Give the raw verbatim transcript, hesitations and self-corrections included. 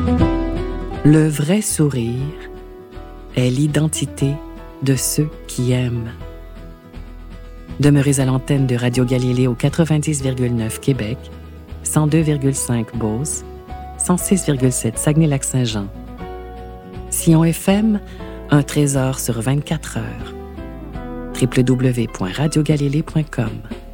Le vrai sourire est l'identité de ceux qui aiment. Demeurez à l'antenne de Radio Galilée au quatre-vingt-dix virgule neuf Québec, cent deux virgule cinq Beauce, cent six virgule sept Saguenay-Lac-Saint-Jean. Sillon F M, un trésor sur vingt-quatre heures. w w w point radio galilée point com